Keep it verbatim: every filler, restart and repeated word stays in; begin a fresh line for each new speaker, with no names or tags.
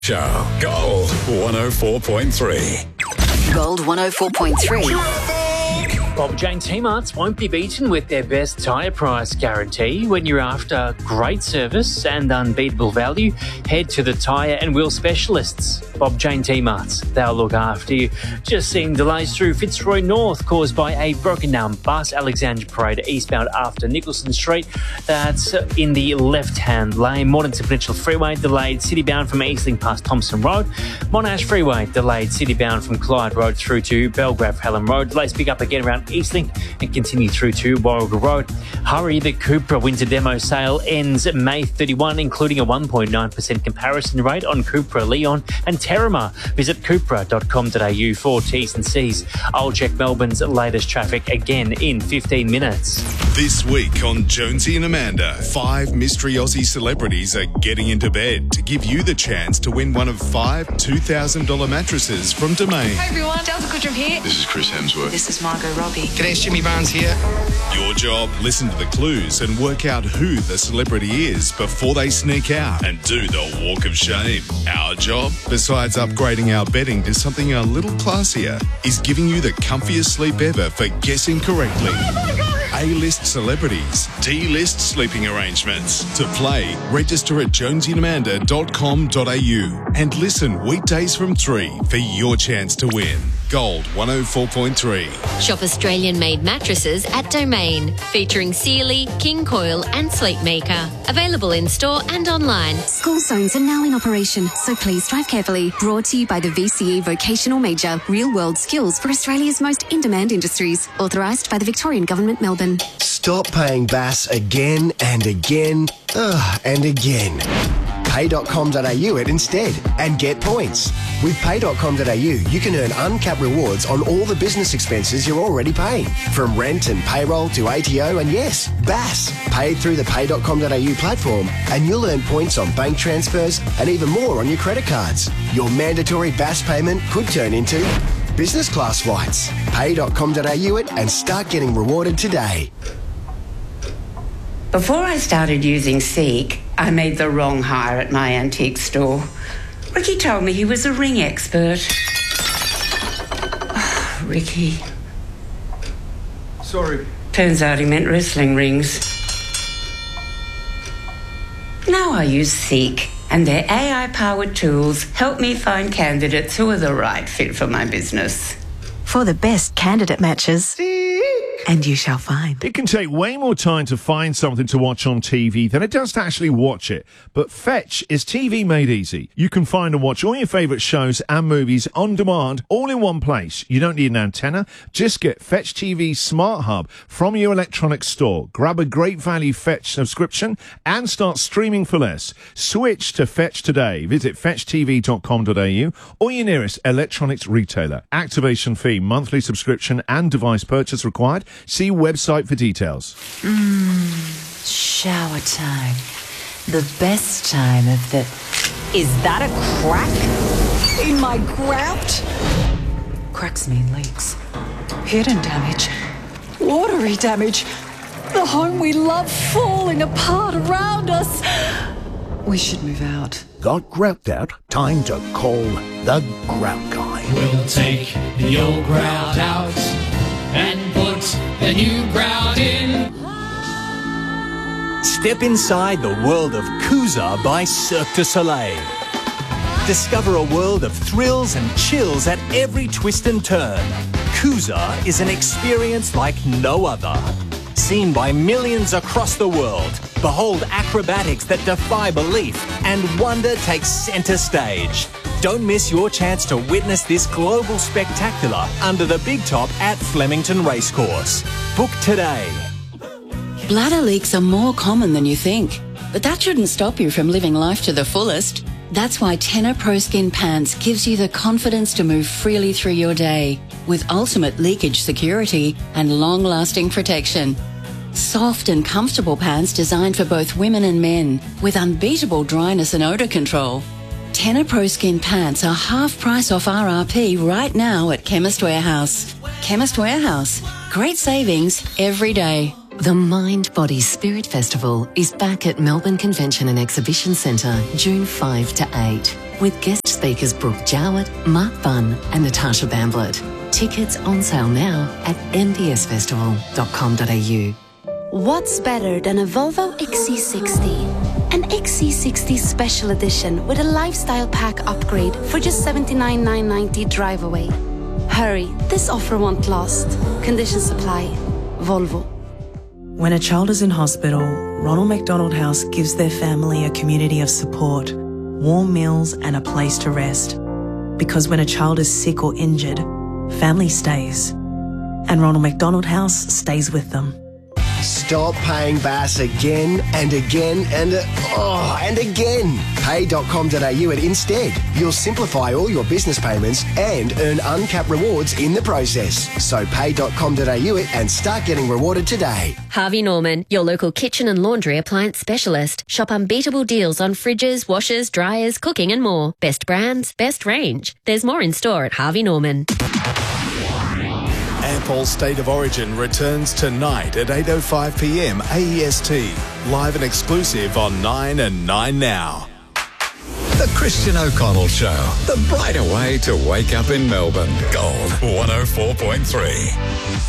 Show Gold one oh four point three.
Gold one oh four point three.
Bob Jane T-Marts won't be beaten with their best tyre price guarantee. When you're after great service and unbeatable value, head to the tyre and wheel specialists. Bob Jane T-Marts, they'll look after you. Just seeing delays through Fitzroy North caused by a broken down bus. Alexandra Parade eastbound after Nicholson Street. That's in the left-hand lane. Mornington Peninsula Freeway delayed city-bound from Eastling past Thompson Road. Monash Freeway delayed city-bound from Clyde Road through to Belgrave Helen Road. Delays pick up again around Eastling and continue through to Warragul Road. Hurry, the Cupra winter demo sale ends May thirty-first, including a one point nine percent comparison rate on Cupra Leon and Terramar. Visit cupra dot com dot a u for T's and C's. I'll check Melbourne's latest traffic again in fifteen minutes.
This week on Jonesy and Amanda, five mystery Aussie celebrities are getting into bed to give you the chance to win one of five two thousand dollars mattresses from Domain.
Hi everyone, Delta Goodrum here.
This is Chris Hemsworth.
This is Margot Robbie.
G'day, it's Jimmy Barnes here.
Your job, listen to the clues and work out who the celebrity is before they sneak out and do the walk of shame. Our job, besides upgrading our bedding to something a little classier, is giving you the comfiest sleep ever for guessing correctly.
Oh my God.
A-list celebrities, D-list sleeping arrangements. To play, register at jonesy and amanda dot com dot a u and listen weekdays from three for your chance to win. Gold one oh four point three.
Shop Australian-made mattresses at Domain, featuring Sealy, King Coil and Sleepmaker. Available in store and online.
School zones are now in operation, so please drive carefully. Brought to you by the V C E Vocational Major. Real-world skills for Australia's most in-demand industries. Authorised by the Victorian Government, Melbourne.
Stop paying B A S again and again, ugh, and again. pay dot com dot a u it instead and get points. With pay dot com dot a u, you can earn uncapped rewards on all the business expenses you're already paying, from rent and payroll to A T O and, yes, B A S. Paid through the pay dot com dot a u platform, and you'll earn points on bank transfers and even more on your credit cards. Your mandatory B A S payment could turn into business class flights. pay dot com dot a u it and start getting rewarded today.
Before I started using Seek, I made the wrong hire at my antique store. Ricky told me he was a ring expert. Oh, Ricky.
Sorry.
Turns out he meant wrestling rings. Now I use Seek, and their A I-powered tools help me find candidates who are the right fit for my business.
For the best candidate matches. And you shall find.
It can take way more time to find something to watch on T V than it does to actually watch it. But Fetch is T V made easy. You can find and watch all your favourite shows and movies on demand, all in one place. You don't need an antenna. Just get Fetch T V Smart Hub from your electronics store. Grab a great value Fetch subscription and start streaming for less. Switch to Fetch today. Visit fetch t v dot com dot a u or your nearest electronics retailer. Activation fee, monthly subscription and device purchase required. See website for details.
Mmm, shower time. The best time of the... Is that a crack in my grout? Cracks mean leaks. Hidden damage. Watery damage. The home we love falling apart around us. We should move out.
Got grout out? Time to call the Grout Guy.
We'll take the old grout out and put the new grout in.
Step inside the world of Kuza by Cirque du Soleil. Discover a world of thrills and chills at every twist and turn. Kuza is an experience like no other. Seen by millions across the world, behold acrobatics that defy belief, and wonder takes centre stage. Don't miss your chance to witness this global spectacular under the big top at Flemington Racecourse. Book today.
Bladder leaks are more common than you think, but that shouldn't stop you from living life to the fullest. That's why Tenor Pro Skin Pants gives you the confidence to move freely through your day with ultimate leakage security and long-lasting protection. Soft and comfortable pants designed for both women and men with unbeatable dryness and odour control. Tenor Pro Skin Pants are half price off R R P right now at Chemist Warehouse. Chemist Warehouse. Great savings every day.
The Mind, Body, Spirit Festival is back at Melbourne Convention and Exhibition Centre, June fifth to eighth, with guest speakers Brooke Jowett, Mark Bunn and Natasha Bamblett. Tickets on sale now at m b s festival dot com dot a u.
What's better than a Volvo X C sixty? An X C sixty Special Edition with a lifestyle pack upgrade for just seventy-nine thousand nine hundred ninety drive away. Hurry, this offer won't last. Conditions apply. Volvo.
When a child is in hospital, Ronald McDonald House gives their family a community of support, warm meals and a place to rest. Because when a child is sick or injured, family stays. And Ronald McDonald House stays with them.
Stop paying Bass again and again and uh, oh, and again. pay dot com dot a u at Instead. You'll simplify all your business payments and earn uncapped rewards in the process. So pay dot com dot a u it and start getting rewarded today.
Harvey Norman, your local kitchen and laundry appliance specialist. Shop unbeatable deals on fridges, washers, dryers, cooking and more. Best brands, best range. There's more in store at Harvey Norman.
Ampol State of Origin returns tonight at eight oh five p m A E S T. Live and exclusive on nine and nine Now.
The Christian O'Connell Show. The brighter way to wake up in Melbourne. Gold one oh four point three.